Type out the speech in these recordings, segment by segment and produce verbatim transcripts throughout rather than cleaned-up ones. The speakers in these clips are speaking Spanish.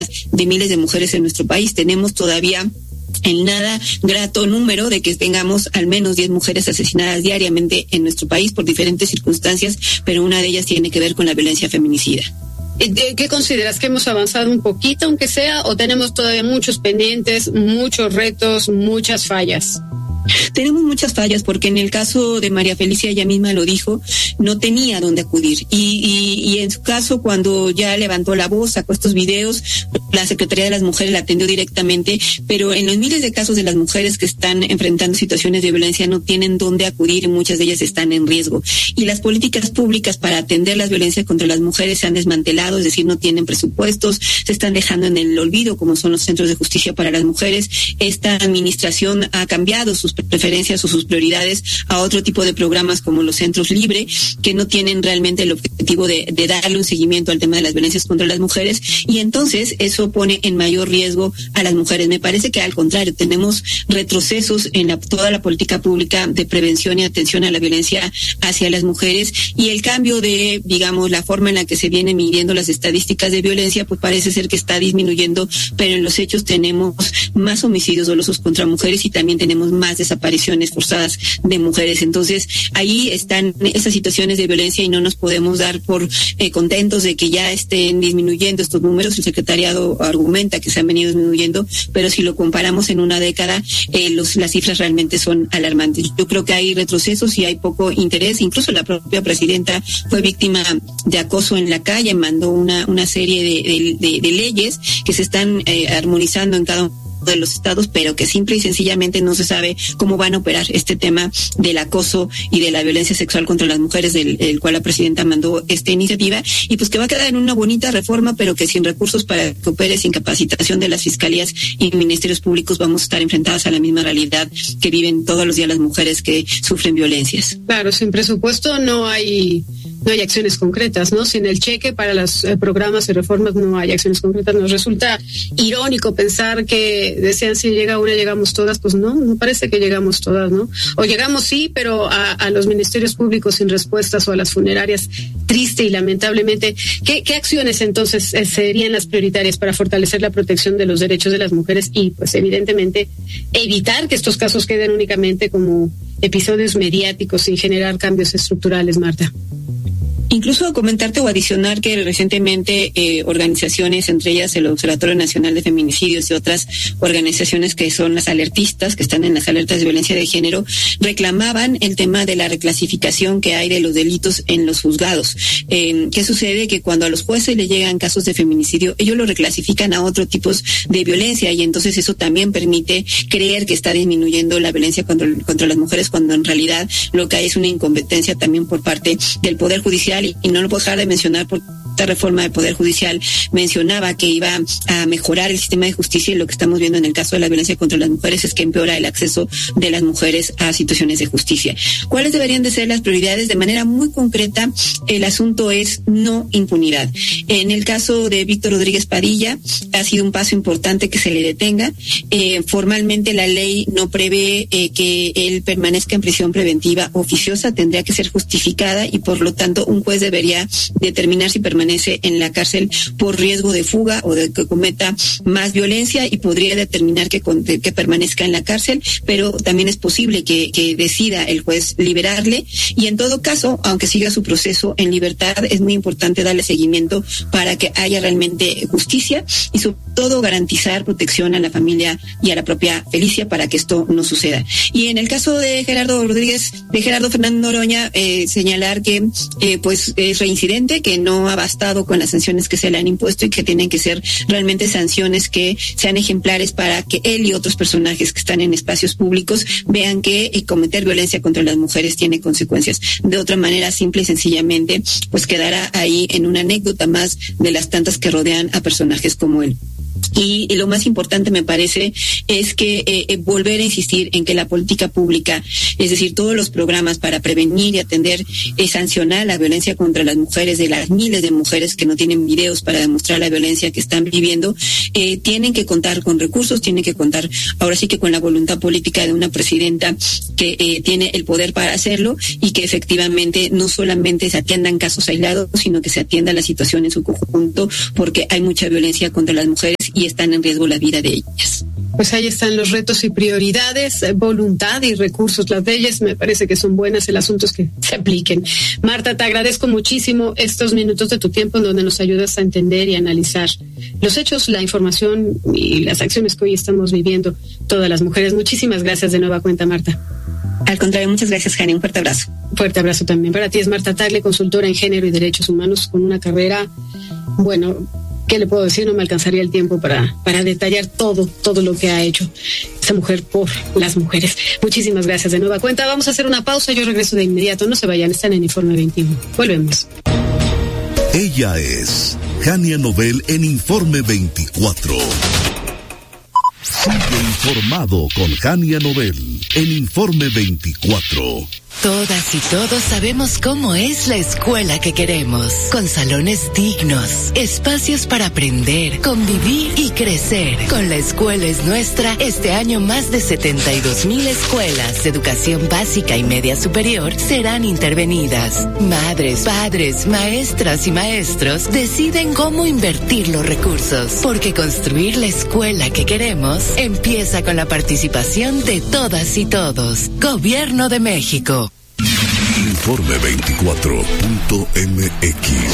de miles de mujeres en nuestro país. Tenemos todavía el nada grato número de que tengamos al menos diez mujeres asesinadas diariamente en nuestro país por diferentes circunstancias, pero una de ellas tiene que ver con la violencia feminicida. ¿Qué consideras? ¿Que hemos avanzado un poquito, aunque sea, o tenemos todavía muchos pendientes, muchos retos, muchas fallas? Tenemos muchas fallas porque en el caso de María Felicia, ella misma lo dijo, no tenía dónde acudir. Y, y, y en su caso, cuando ya levantó la voz, sacó estos videos, la Secretaría de las Mujeres la atendió directamente, pero en los miles de casos de las mujeres que están enfrentando situaciones de violencia no tienen dónde acudir y muchas de ellas están en riesgo. Y las políticas públicas para atender las violencias contra las mujeres se han desmantelado, es decir, no tienen presupuestos, se están dejando en el olvido, como son los centros de justicia para las mujeres. Esta administración ha cambiado sus preferencias o sus prioridades a otro tipo de programas como los centros Libre, que no tienen realmente el objetivo de, de darle un seguimiento al tema de las violencias contra las mujeres, y entonces eso pone en mayor riesgo a las mujeres. Me parece que al contrario, tenemos retrocesos en la, toda la política pública de prevención y atención a la violencia hacia las mujeres, y el cambio de, digamos, la forma en la que se vienen midiendo las estadísticas de violencia, pues parece ser que está disminuyendo, pero en los hechos tenemos más homicidios dolosos contra mujeres y también tenemos más desapariciones forzadas de mujeres. Entonces, ahí están esas situaciones de violencia y no nos podemos dar por eh, contentos de que ya estén disminuyendo estos números. El secretariado argumenta que se han venido disminuyendo, pero si lo comparamos en una década, eh, los, las cifras realmente son alarmantes. Yo creo que hay retrocesos y hay poco interés. Incluso la propia presidenta fue víctima de acoso en la calle, mandó una, una serie de, de, de, de leyes que se están eh, armonizando en cada uno de los estados, pero que simple y sencillamente no se sabe cómo van a operar este tema del acoso y de la violencia sexual contra las mujeres, del el cual la presidenta mandó esta iniciativa, y pues que va a quedar en una bonita reforma, pero que sin recursos para que opere, sin capacitación de las fiscalías y ministerios públicos, vamos a estar enfrentadas a la misma realidad que viven todos los días las mujeres que sufren violencias. Claro, sin presupuesto no hay no hay acciones concretas, ¿no? Sin el cheque para los eh, programas y reformas no hay acciones concretas. Nos resulta irónico pensar que decían si llega una llegamos todas, pues no, no parece que llegamos todas, ¿no? O llegamos sí, pero a, a los ministerios públicos sin respuestas, o a las funerarias, triste y lamentablemente. ¿Qué, qué acciones entonces eh, serían las prioritarias para fortalecer la protección de los derechos de las mujeres y pues evidentemente evitar que estos casos queden únicamente como episodios mediáticos sin generar cambios estructurales, Marta? Incluso comentarte o adicionar que recientemente eh, organizaciones, entre ellas el Observatorio Nacional de Feminicidios y otras organizaciones que son las alertistas, que están en las alertas de violencia de género, reclamaban el tema de la reclasificación que hay de los delitos en los juzgados. Eh, ¿Qué sucede? Que cuando a los jueces le llegan casos de feminicidio, ellos lo reclasifican a otros tipos de violencia, y entonces eso también permite creer que está disminuyendo la violencia contra, contra las mujeres, cuando en realidad lo que hay es una incompetencia también por parte del Poder Judicial. Y no lo puedo dejar de mencionar porque esta reforma del Poder Judicial mencionaba que iba a mejorar el sistema de justicia, y lo que estamos viendo en el caso de la violencia contra las mujeres es que empeora el acceso de las mujeres a situaciones de justicia. ¿Cuáles deberían de ser las prioridades? De manera muy concreta, el asunto es no impunidad. En el caso de Víctor Rodríguez Padilla, ha sido un paso importante que se le detenga. Eh, formalmente la ley no prevé eh, que él permanezca en prisión preventiva oficiosa, tendría que ser justificada, y por lo tanto un juez debería determinar si permanece en la cárcel por riesgo de fuga o de que cometa más violencia, y podría determinar que, que permanezca en la cárcel, pero también es posible que, que decida el juez liberarle, y en todo caso, aunque siga su proceso en libertad, es muy importante darle seguimiento para que haya realmente justicia, y sobre todo garantizar protección a la familia y a la propia Felicia para que esto no suceda. Y en el caso de Gerardo Rodríguez, de Gerardo Fernández Noroña, eh, señalar que eh, pues es reincidente, que no ha bastado con las sanciones que se le han impuesto, y que tienen que ser realmente sanciones que sean ejemplares para que él y otros personajes que están en espacios públicos vean que eh, cometer violencia contra las mujeres tiene consecuencias. De otra manera, simple y sencillamente, pues quedará ahí en una anécdota más de las tantas que rodean a personajes como él. Y, y lo más importante me parece es que eh, eh, volver a insistir en que la política pública, es decir, todos los programas para prevenir y atender y eh, sancionar la violencia contra las mujeres, de las miles de mujeres que no tienen videos para demostrar la violencia que están viviendo, eh, tienen que contar con recursos, tienen que contar ahora sí que con la voluntad política de una presidenta que eh, tiene el poder para hacerlo, y que efectivamente no solamente se atiendan casos aislados, sino que se atienda la situación en su conjunto, porque hay mucha violencia contra las mujeres y están en riesgo la vida de ellas. Pues ahí están los retos y prioridades, voluntad y recursos. Las leyes me parece que son buenas, el asunto es que se apliquen. Marta, te agradezco muchísimo estos minutos de tu tiempo en donde nos ayudas a entender y analizar los hechos, la información y las acciones que hoy estamos viviendo todas las mujeres. Muchísimas gracias de nueva cuenta, Marta. Al contrario, muchas gracias, Jani. Un fuerte abrazo. Fuerte abrazo también para ti. Es Marta Tagle, consultora en género y derechos humanos, con una carrera, bueno, ¿qué le puedo decir? No me alcanzaría el tiempo para, para detallar todo, todo lo que ha hecho esta mujer por las mujeres. Muchísimas gracias de nueva cuenta. Vamos a hacer una pausa. Yo regreso de inmediato. No se vayan, están en Informe veintiuno. Volvemos. Ella es Jania Nobel en Informe veinticuatro. Sigue informado con Jania Nobel en Informe veinticuatro. Todas y todos sabemos cómo es la escuela que queremos, con salones dignos, espacios para aprender, convivir y crecer. Con La Escuela es Nuestra, este año más de setenta y dos mil escuelas de educación básica y media superior serán intervenidas. Madres, padres, maestras y maestros deciden cómo invertir los recursos, porque construir la escuela que queremos empieza con la participación de todas y todos. Gobierno de México. Informe veinticuatro punto m x.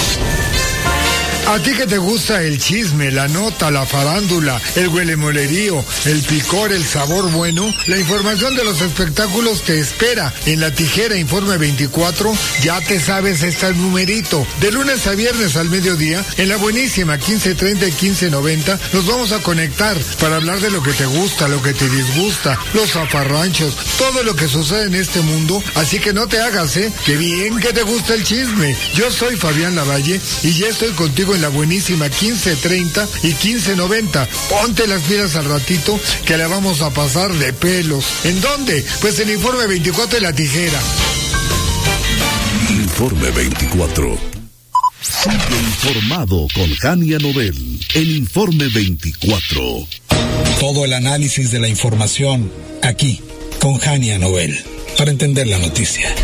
A ti que te gusta el chisme, la nota, la farándula, el huelemolerío, el picor, el sabor bueno, la información de los espectáculos te espera en La Tijera Informe veinticuatro. Ya te sabes este numerito. De lunes a viernes al mediodía, en la buenísima quince treinta y quince noventa, nos vamos a conectar para hablar de lo que te gusta, lo que te disgusta, los zafarranchos, todo lo que sucede en este mundo. Así que no te hagas, ¿eh? Que bien que te gusta el chisme. Yo soy Fabián Lavalle y ya estoy contigo en la buenísima quince treinta y quince noventa. Ponte las pilas al ratito que la vamos a pasar de pelos. ¿En dónde? Pues en Informe veinticuatro de La Tijera. Informe veinticuatro. Sigue informado con Jania Nobel en Informe veinticuatro. Todo el análisis de la información aquí con Jania Nobel para entender la noticia.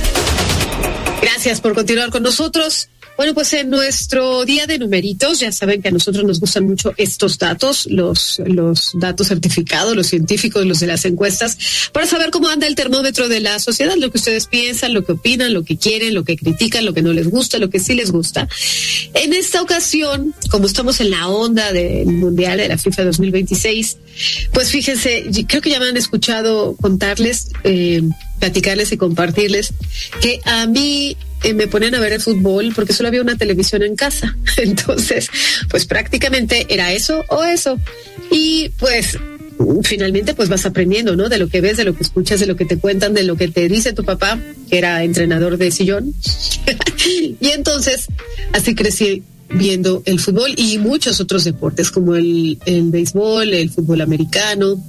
Gracias por continuar con nosotros. Bueno, pues en nuestro día de numeritos, ya saben que a nosotros nos gustan mucho estos datos, los, los datos certificados, los científicos, los de las encuestas, para saber cómo anda el termómetro de la sociedad, lo que ustedes piensan, lo que opinan, lo que quieren, lo que critican, lo que no les gusta, lo que sí les gusta. En esta ocasión, como estamos en la onda del Mundial de la FIFA dos mil veintiséis, pues fíjense, creo que ya me han escuchado contarles, eh, platicarles y compartirles que a mí eh, me ponían a ver el fútbol porque solo había una televisión en casa. Entonces, pues prácticamente era eso o eso. Y pues finalmente pues vas aprendiendo, ¿no? De lo que ves, de lo que escuchas, de lo que te cuentan, de lo que te dice tu papá, que era entrenador de sillón. Y entonces, así crecí viendo el fútbol y muchos otros deportes como el, el béisbol, el fútbol americano.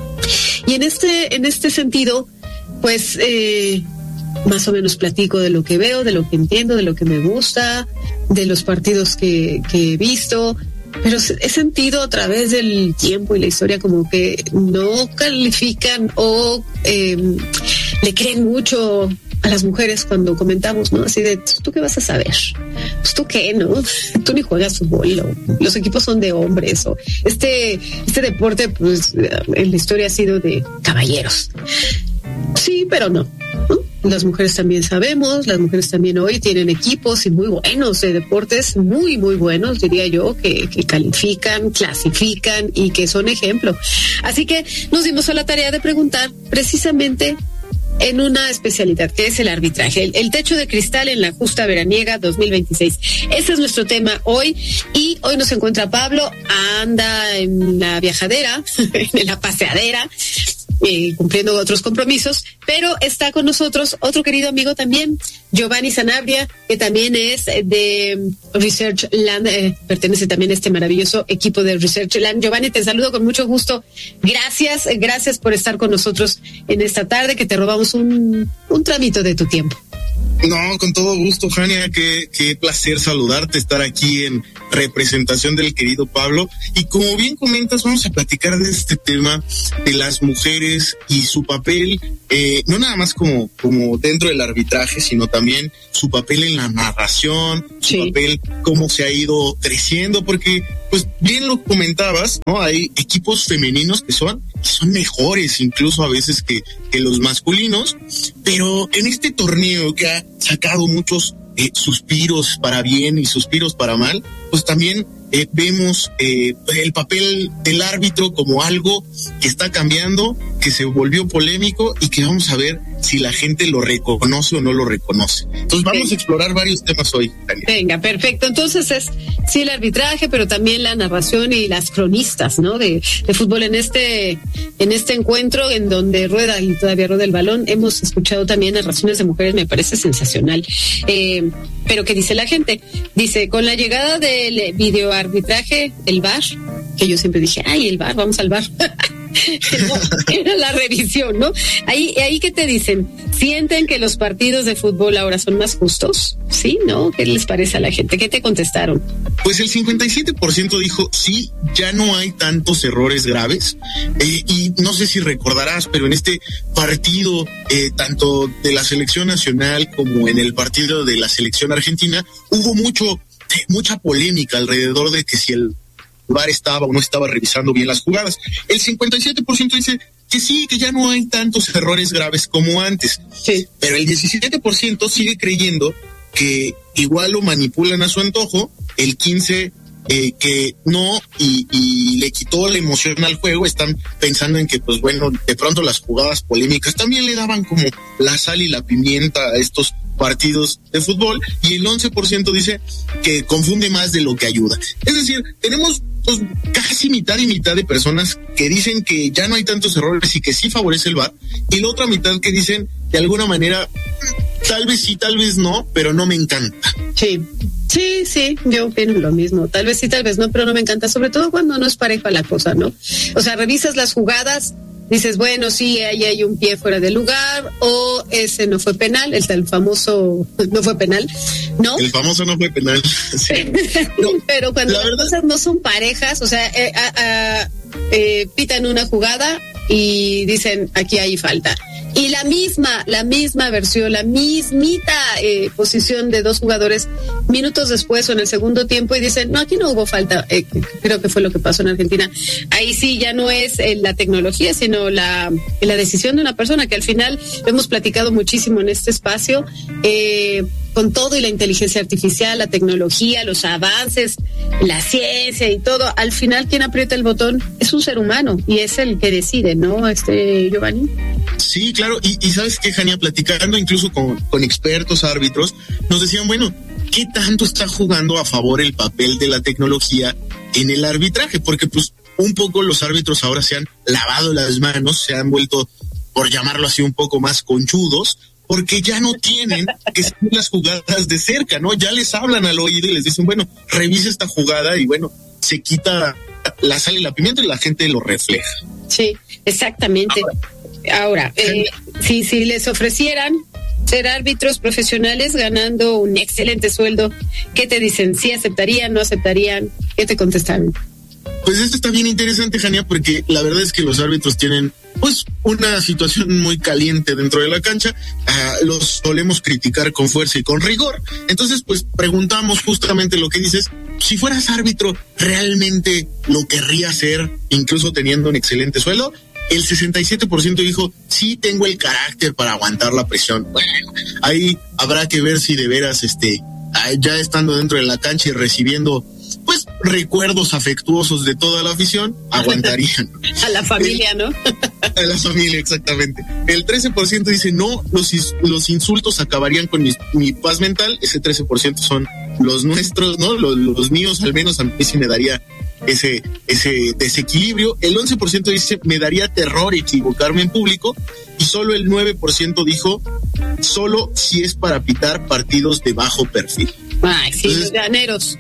Y en este, en este sentido, pues eh, más o menos platico de lo que veo, de lo que entiendo, de lo que me gusta, de los partidos que, que he visto, pero he sentido a través del tiempo y la historia como que no califican o eh, le creen mucho a las mujeres cuando comentamos, ¿no? Así de, ¿tú qué vas a saber? Pues tú qué, ¿no? Tú ni juegas fútbol, o los equipos son de hombres, o este, este deporte, pues, en la historia ha sido de caballeros. Sí, pero no, ¿no? Las mujeres también sabemos, las mujeres también hoy tienen equipos y muy buenos de deportes, muy, muy buenos, diría yo, que, que califican, clasifican y que son ejemplo. Así que nos dimos a la tarea de preguntar precisamente en una especialidad que es el arbitraje, el, el techo de cristal en la justa veraniega dos mil veintiséis. Ese es nuestro tema hoy y hoy nos encuentra Pablo, anda en la viajadera, en la paseadera, eh, cumpliendo otros compromisos, pero está con nosotros otro querido amigo también, Giovanni Sanabria, que también es de Research Land, eh, pertenece también a este maravilloso equipo de Research Land. Giovanni, te saludo con mucho gusto. Gracias, gracias por estar con nosotros en esta tarde, que te robamos un, un tramito de tu tiempo. No, con todo gusto, Jania, qué, qué placer saludarte, estar aquí en representación del querido Pablo. Y como bien comentas, vamos a platicar de este tema de las mujeres y su papel, eh, no nada más como, como dentro del arbitraje, sino también su papel en la narración, su sí. papel, cómo se ha ido creciendo, porque pues bien lo comentabas, ¿no? Hay equipos femeninos que son, que son mejores incluso a veces que, que los masculinos, pero en este torneo que ha sacado muchos eh, suspiros para bien y suspiros para mal, pues también eh, vemos eh, el papel del árbitro como algo que está cambiando, que se volvió polémico y que vamos a ver si la gente lo reconoce o no lo reconoce. Entonces vamos Venga. a explorar varios temas hoy, Daniel. Venga, perfecto. Entonces es sí el arbitraje, pero también la narración y las cronistas, ¿no? De, de fútbol en este en este encuentro en donde rueda y todavía rueda el balón. Hemos escuchado también narraciones de mujeres, me parece sensacional. Eh, pero ¿qué dice la gente? Dice, con la llegada del videoarbitraje, el V A R, que yo siempre dije, ay, el V A R, vamos al V A R. No, era la revisión, ¿no? Ahí, ahí ¿qué te dicen? ¿Sienten que los partidos de fútbol ahora son más justos? ¿Sí? ¿No? ¿Qué les parece a la gente? ¿Qué te contestaron? Pues el cincuenta y siete por ciento dijo, sí, ya no hay tantos errores graves. Eh, y no sé si recordarás, pero en este partido, eh, tanto de la selección nacional como en el partido de la selección argentina, hubo mucho, mucha polémica alrededor de que si el V A R estaba o no estaba revisando bien las jugadas. El cincuenta y siete por ciento dice que sí, que ya no hay tantos errores graves como antes. Sí. Pero el diecisiete por ciento sigue creyendo que igual lo manipulan a su antojo, el quince por ciento eh, que no, y, y le quitó la emoción al juego. Están pensando en que, pues bueno, de pronto las jugadas polémicas también le daban como la sal y la pimienta a estos partidos de fútbol, y el once por ciento dice que confunde más de lo que ayuda. Es decir, tenemos pues casi mitad y mitad de personas que dicen que ya no hay tantos errores y que sí favorece el V A R, y la otra mitad que dicen de alguna manera tal vez sí, tal vez no, pero no me encanta. Sí, sí, sí, yo opino lo mismo. Tal vez sí, tal vez no, pero no me encanta, sobre todo cuando no es pareja la cosa, ¿no? O sea, revisas las jugadas, dices, bueno, sí, ahí hay un pie fuera de lugar, o ese no fue penal, el tal famoso no fue penal, ¿no? El famoso no fue penal, sí. No, pero cuando las verdad... cosas no son parejas, o sea, eh, a, a, eh, pitan una jugada y dicen, aquí hay falta. Y la misma, la misma versión, la mismita eh, posición de dos jugadores minutos después o en el segundo tiempo, y dicen, no, aquí no hubo falta. Eh, creo que fue lo que pasó en Argentina. Ahí sí ya no es eh, la tecnología, sino la, la decisión de una persona, que al final hemos platicado muchísimo en este espacio, eh, con todo y la inteligencia artificial, la tecnología, los avances, la ciencia y todo. Al final quien aprieta el botón es un ser humano y es el que decide, ¿no, este Giovanni? Sí, claro, y, y sabes qué, Jania, platicando incluso con, con expertos árbitros, nos decían, bueno, ¿qué tanto está jugando a favor el papel de la tecnología en el arbitraje? Porque pues un poco los árbitros ahora se han lavado las manos, se han vuelto, por llamarlo así, un poco más conchudos, porque ya no tienen que seguir las jugadas de cerca, ¿no? Ya les hablan al oído y les dicen, bueno, revisa esta jugada, y bueno, se quita la sal y la pimienta y la gente lo refleja. Sí, exactamente. Ahora, Ahora eh, si, si les ofrecieran ser árbitros profesionales ganando un excelente sueldo, ¿qué te dicen? ¿Sí aceptarían, no aceptarían? ¿Qué te contestaron? Pues esto está bien interesante, Jania, porque la verdad es que los árbitros tienen pues una situación muy caliente dentro de la cancha. Uh, los solemos criticar con fuerza y con rigor. Entonces, pues preguntamos justamente lo que dices. Si fueras árbitro, ¿realmente lo querrías ser, incluso teniendo un excelente sueldo? El sesenta y siete por ciento dijo, sí, tengo el carácter para aguantar la presión. Bueno, ahí habrá que ver si de veras, este, ya estando dentro de la cancha y recibiendo, pues, recuerdos afectuosos de toda la afición, aguantarían. A la familia, ¿no? A la familia, exactamente. El trece por ciento dice, no, los, los insultos acabarían con mi, mi paz mental. Ese trece por ciento son los nuestros, ¿no? Los, los míos, al menos a mí sí me daría ese, ese desequilibrio. El once por ciento dice, me daría terror equivocarme en público, y solo el nueve por ciento dijo, solo si es para pitar partidos de bajo perfil. Ay, sí, entonces, los llaneros.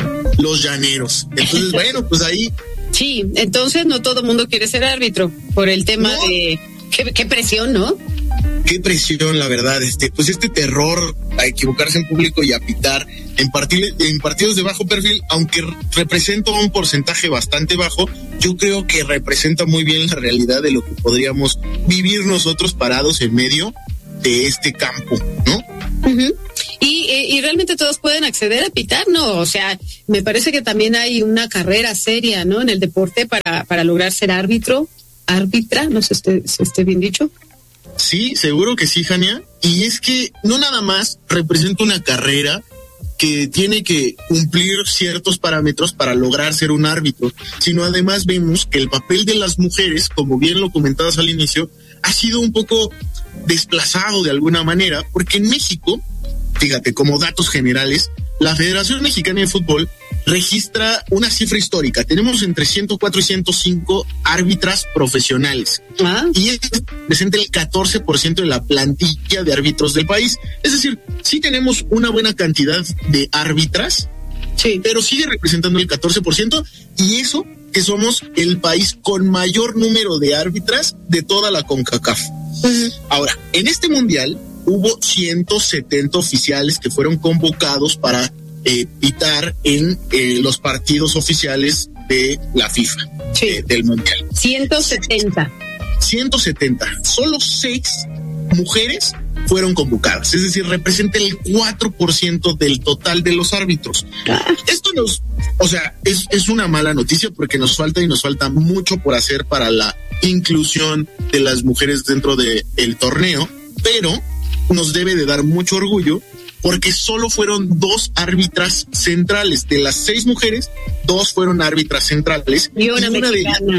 Los llaneros. Entonces, bueno, pues ahí. Sí, entonces no todo el mundo quiere ser árbitro por el tema no. de... Qué, qué presión, ¿no? Qué presión, la verdad. Este, pues este terror a equivocarse en público y a pitar en, partir, en partidos de bajo perfil, aunque representa un porcentaje bastante bajo, yo creo que representa muy bien la realidad de lo que podríamos vivir nosotros parados en medio de este campo, ¿no? Uh-huh. Y, y realmente todos pueden acceder a pitar, ¿no? O sea, me parece que también hay una carrera seria, ¿no? En el deporte para, para lograr ser árbitro, árbitra, no sé si esté, si esté bien dicho. Sí, seguro que sí, Jania. Y es que no nada más representa una carrera que tiene que cumplir ciertos parámetros para lograr ser un árbitro, sino además vemos que el papel de las mujeres, como bien lo comentabas al inicio, ha sido un poco desplazado de alguna manera, porque en México, fíjate, como datos generales, la Federación Mexicana de Fútbol registra una cifra histórica. Tenemos entre ciento cuatro y ciento cinco árbitras profesionales. Ah. Y es presente el catorce por ciento de la plantilla de árbitros del país. Es decir, sí tenemos una buena cantidad de árbitras, sí, pero sigue representando el catorce por ciento, y eso que somos el país con mayor número de árbitras de toda la CONCACAF. Uh-huh. Ahora, en este mundial hubo ciento setenta oficiales que fueron convocados para eh, pitar en eh, los partidos oficiales de la FIFA, sí, eh, del mundial. ciento setenta. ciento setenta. Solo seis mujeres fueron convocadas, es decir, representa el cuatro por ciento del total de los árbitros. Ah. Esto nos, o sea, es, es una mala noticia porque nos falta y nos falta mucho por hacer para la inclusión de las mujeres dentro del torneo, pero nos debe de dar mucho orgullo porque solo fueron dos árbitras centrales. De las seis mujeres, dos fueron árbitras centrales. Y una, y una de ellas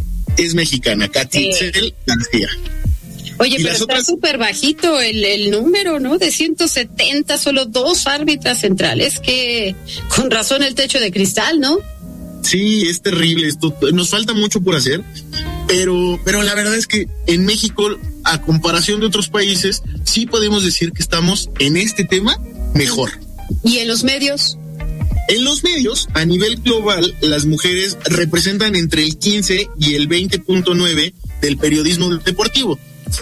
es mexicana, Katy Itzel García. Oye, pero está súper otras... bajito el, el número, ¿no? De ciento setenta, solo dos árbitras centrales, que con razón el techo de cristal, ¿no? Sí, es terrible esto. Nos falta mucho por hacer, pero, pero la verdad es que en México, a comparación de otros países, sí podemos decir que estamos en este tema mejor. ¿Y en los medios? En los medios, a nivel global, las mujeres representan entre el quince y el veinte punto nueve del periodismo deportivo.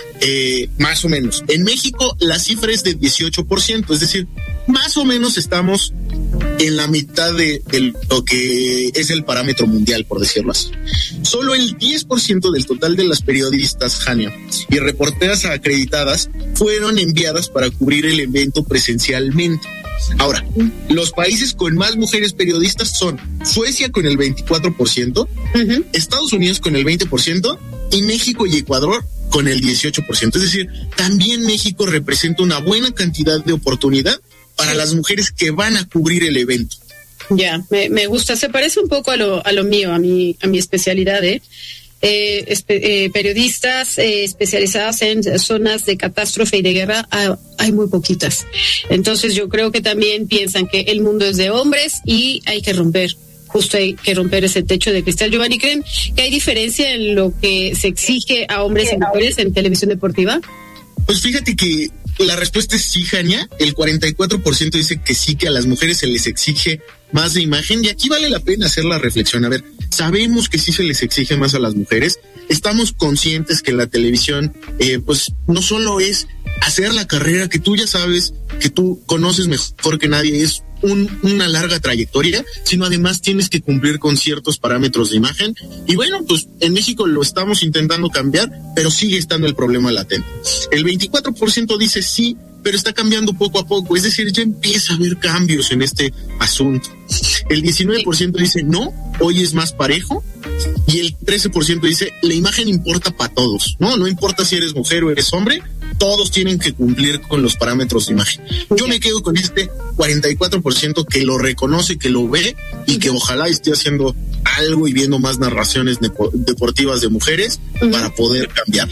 Eh, más o menos. En México la cifra es de dieciocho por ciento, es decir, más o menos estamos en la mitad de, de lo que es el parámetro mundial, por decirlo así. Solo el diez por ciento del total de las periodistas, Jania, y reporteras acreditadas fueron enviadas para cubrir el evento presencialmente. Ahora, los países con más mujeres periodistas son Suecia con el veinticuatro por ciento, uh-huh. Estados Unidos con el veinte por ciento y México y Ecuador con el dieciocho por ciento. Es decir, también México representa una buena cantidad de oportunidad para las mujeres que van a cubrir el evento. Ya, me, me gusta. Se parece un poco a lo, a lo mío, a mi, a mi especialidad, ¿eh? Eh, espe, eh, periodistas eh, especializadas en zonas de catástrofe y de guerra, ah, hay muy poquitas. Entonces yo creo que también piensan que el mundo es de hombres y hay que romper, justo hay que romper ese techo de cristal. Giovanni, ¿creen que hay diferencia en lo que se exige a hombres y mujeres en televisión deportiva? Pues fíjate que la respuesta es sí, Jania. El cuarenta y cuatro por ciento dice que sí, que a las mujeres se les exige más de imagen, y aquí vale la pena hacer la reflexión. A ver, sabemos que sí se les exige más a las mujeres, estamos conscientes que la televisión eh, pues no solo es hacer la carrera que tú ya sabes, que tú conoces mejor que nadie, es un, una larga trayectoria, sino además tienes que cumplir con ciertos parámetros de imagen, y bueno, pues en México lo estamos intentando cambiar, pero sigue estando el problema latente. El veinticuatro por ciento dice sí, pero está cambiando poco a poco, es decir, ya empieza a haber cambios en este asunto. El diecinueve por ciento dice no, hoy es más parejo, y el trece por ciento dice la imagen importa para todos, no, no importa si eres mujer o eres hombre, todos tienen que cumplir con los parámetros de imagen. Yo me quedo con este cuarenta y cuatro por ciento que lo reconoce, que lo ve y que ojalá esté haciendo algo y viendo más narraciones deportivas de mujeres uh-huh. para poder cambiar. Ah,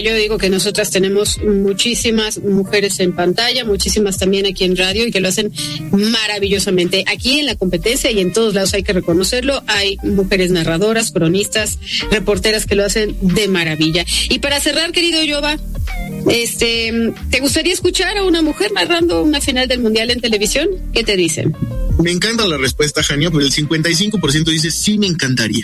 yo digo que nosotras tenemos muchísimas mujeres en pantalla, muchísimas también aquí en radio y que lo hacen maravillosamente. Aquí en la competencia y en todos lados hay que reconocerlo, hay mujeres narradoras, cronistas, reporteras que lo hacen de maravilla. Y para cerrar, querido Jova, este, ¿te gustaría escuchar a una mujer narrando una final del Mundial en televisión? ¿Qué te dicen? Me encanta la respuesta, Jania, pero el cincuenta y cinco por ciento dice sí me encantaría.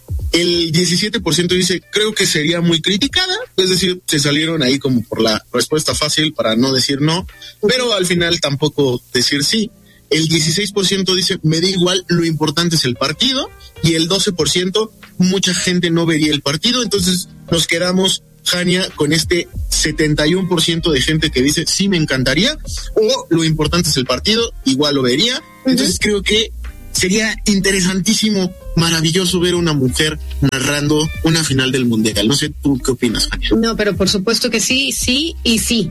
El diecisiete por ciento dice creo que sería muy criticada, es decir, se salieron ahí como por la respuesta fácil para no decir no, pero al final tampoco decir sí. El dieciséis por ciento dice me da igual, lo importante es el partido, y el doce por ciento mucha gente no vería el partido, entonces nos quedamos, Jania, con este setenta y uno por ciento de gente que dice sí me encantaría, o lo importante es el partido, igual lo vería. Entonces uh-huh. creo que sería interesantísimo, maravilloso ver a una mujer narrando una final del Mundial. No sé, ¿tú qué opinas, Jania? No, pero por supuesto que sí, sí y sí.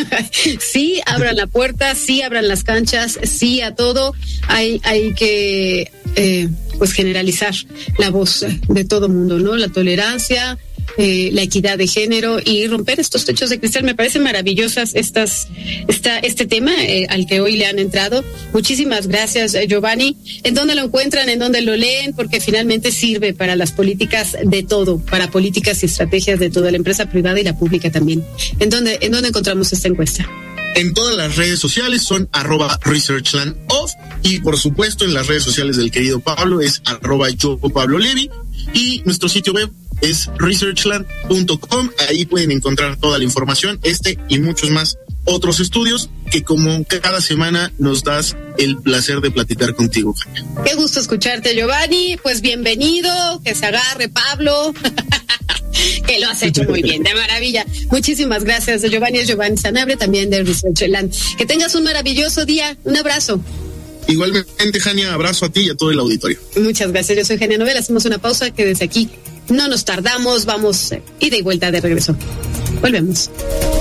Sí, abran la puerta, sí, abran las canchas, sí a todo. Hay, hay que eh, pues generalizar la voz de todo mundo, ¿no? La tolerancia, Eh, la equidad de género y romper estos techos de cristal. Me parecen maravillosas estas, esta, este tema eh, al que hoy le han entrado. Muchísimas gracias, eh, Giovanni. ¿En dónde lo encuentran? ¿En dónde lo leen? Porque finalmente sirve para las políticas de todo, para políticas y estrategias de toda la empresa privada y la pública también. ¿En dónde, en dónde encontramos esta encuesta? En todas las redes sociales son arroba researchlandoff, y por supuesto en las redes sociales del querido Pablo es arroba yo Pablo Levi, y nuestro sitio web es researchland punto com. Ahí pueden encontrar toda la información, este y muchos más otros estudios que como cada semana nos das el placer de platicar contigo, Jaime. Qué gusto escucharte, Giovanni. Pues bienvenido, que se agarre Pablo. Que lo has hecho muy bien, de maravilla. Muchísimas gracias, Giovanni. Es Giovanni Sanabria, también de Researchland. Que tengas un maravilloso día. Un abrazo. Igualmente, Jania, abrazo a ti y a todo el auditorio. Muchas gracias. Yo soy Jania Novel. Hacemos una pausa que desde aquí no nos tardamos. Vamos ida y vuelta de regreso. Volvemos.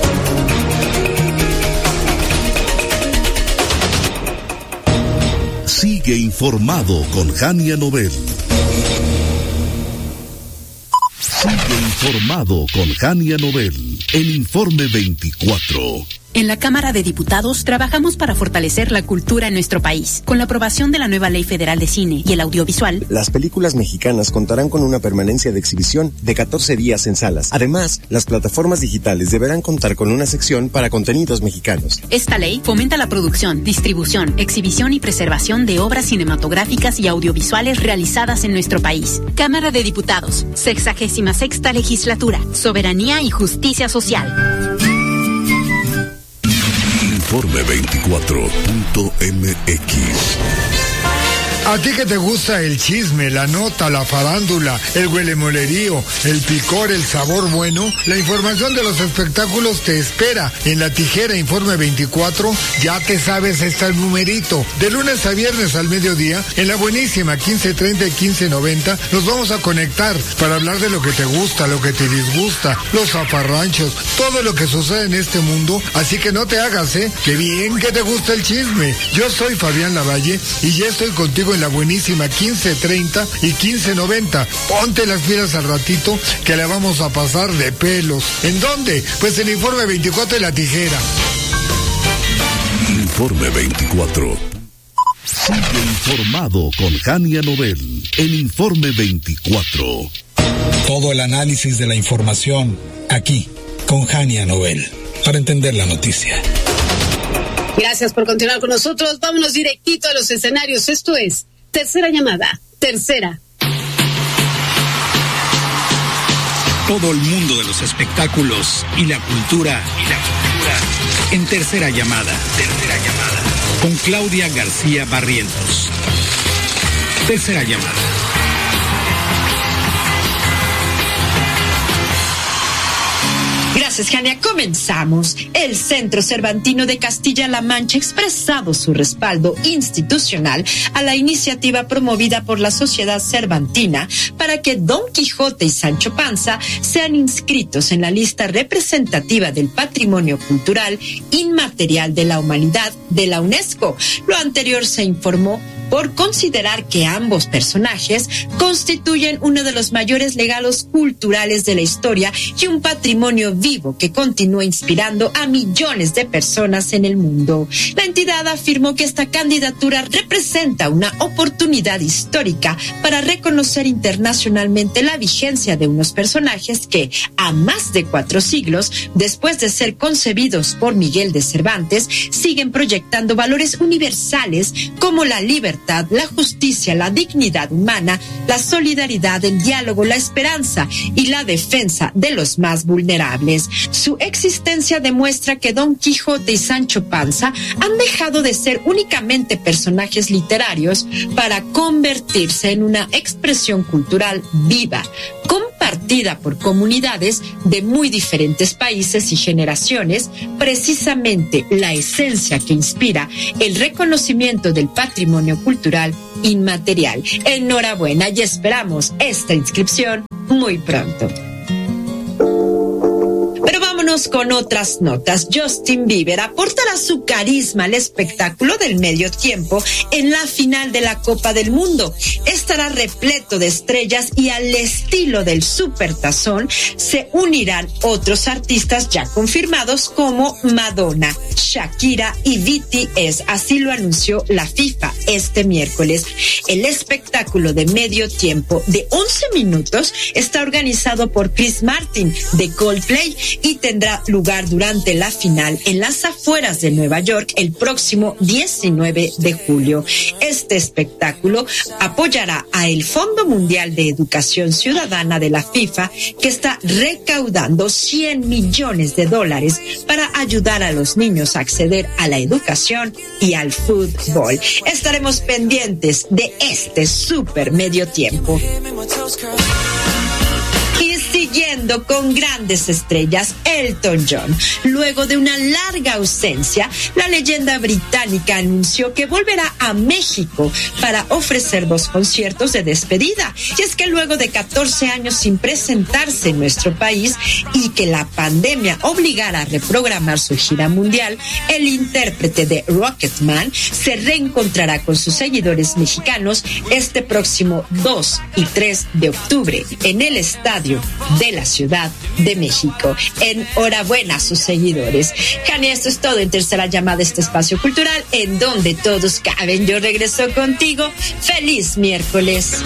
Sigue informado con Jania Novel. Sigue informado con Jania Novel en Informe veinticuatro. En la Cámara de Diputados trabajamos para fortalecer la cultura en nuestro país. Con la aprobación de la nueva Ley Federal de Cine y el Audiovisual, las películas mexicanas contarán con una permanencia de exhibición de catorce días en salas. Además, las plataformas digitales deberán contar con una sección para contenidos mexicanos. Esta ley fomenta la producción, distribución, exhibición y preservación de obras cinematográficas y audiovisuales realizadas en nuestro país. Cámara de Diputados, sexagésima sexta legislatura, soberanía y justicia social. Informe veinticuatro punto m x. A ti que te gusta el chisme, la nota, la farándula, el huelemolerío, el picor, el sabor bueno, la información de los espectáculos te espera en La Tijera Informe veinticuatro. Ya te sabes, está el numerito. De lunes a viernes al mediodía, en la buenísima quince treinta y quince noventa, nos vamos a conectar para hablar de lo que te gusta, lo que te disgusta, los zafarranchos, todo lo que sucede en este mundo. Así que no te hagas, ¿eh? ¡Qué bien que te gusta el chisme! Yo soy Fabián Lavalle y ya estoy contigo en la buenísima quince treinta y quince noventa. Ponte las pilas al ratito que la vamos a pasar de pelos. ¿En dónde? Pues en Informe veinticuatro de La Tijera. Informe veinticuatro. Sigue informado con Jania Novel en Informe veinticuatro. Todo el análisis de la información aquí con Jania Novel para entender la noticia. Gracias por continuar con nosotros. Vámonos directito a los escenarios. Esto es Tercera Llamada. Tercera. Todo el mundo de los espectáculos y la cultura. Y la cultura. En Tercera Llamada. Tercera Llamada. Con Claudia García Barrientos. Tercera Llamada. Gracias. Gracias, Jania. Comenzamos. El Centro Cervantino de Castilla-La Mancha ha expresado su respaldo institucional a la iniciativa promovida por la Sociedad Cervantina para que Don Quijote y Sancho Panza sean inscritos en la lista representativa del patrimonio cultural inmaterial de la humanidad de la UNESCO. Lo anterior se informó por considerar que ambos personajes constituyen uno de los mayores legados culturales de la historia y un patrimonio vivo que continúa inspirando a millones de personas en el mundo. La entidad afirmó que esta candidatura representa una oportunidad histórica para reconocer internacionalmente la vigencia de unos personajes que, a más de cuatro siglos después de ser concebidos por Miguel de Cervantes, siguen proyectando valores universales como la libertad, la justicia, la dignidad humana, la solidaridad, el diálogo, la esperanza y la defensa de los más vulnerables. Su existencia demuestra que Don Quijote y Sancho Panza han dejado de ser únicamente personajes literarios para convertirse en una expresión cultural viva, compartida por comunidades de muy diferentes países y generaciones, precisamente la esencia que inspira el reconocimiento del patrimonio cultural inmaterial. Enhorabuena y esperamos esta inscripción muy pronto. Pero vámonos con otras notas. Justin Bieber aportará su carisma al espectáculo del medio tiempo en la final de la Copa del Mundo. Estará repleto de estrellas y al estilo del Supertazón se unirán otros artistas ya confirmados como Madonna, Shakira y B T S. Así lo anunció la FIFA este miércoles. El espectáculo de medio tiempo de once minutos está organizado por Chris Martin de Coldplay y tendrá lugar durante la final en las afueras de Nueva York el próximo diecinueve de julio. Este espectáculo apoyará a el Fondo Mundial de Educación Ciudadana de la FIFA, que está recaudando cien millones de dólares para ayudar a los niños a acceder a la educación y al fútbol. Estaremos pendientes de este super medio tiempo. Y siguiendo con grandes estrellas, Elton John. Luego de una larga ausencia, la leyenda británica anunció que volverá a México para ofrecer dos conciertos de despedida. Y es que luego de catorce años sin presentarse en nuestro país y que la pandemia obligara a reprogramar su gira mundial, el intérprete de Rocketman se reencontrará con sus seguidores mexicanos este próximo dos y tres de octubre en el estadio de la Ciudad de México. Enhorabuena a sus seguidores. Jani, esto es todo en Tercera Llamada, este espacio cultural en donde todos caben. Yo regreso contigo. ¡Feliz miércoles!